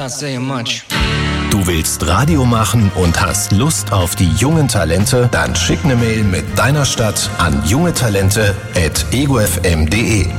not saying much. Du willst Radio machen und hast Lust auf die jungen Talente? Dann schick eine Mail mit deiner Stadt an jungetalente@egofm.de.